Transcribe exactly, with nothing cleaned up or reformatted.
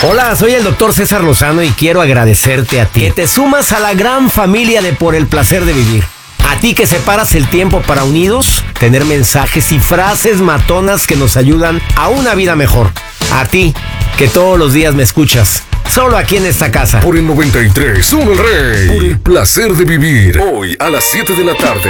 Hola, soy el doctor César Lozano y quiero agradecerte a ti que te sumas a la gran familia de Por el Placer de Vivir. A ti que separas el tiempo para unidos, tener mensajes y frases matonas que nos ayudan a una vida mejor. A ti que todos los días me escuchas, solo aquí en esta casa. Por el noventa y tres, uno el Rey. Por el Placer de Vivir. Hoy a las siete de la tarde.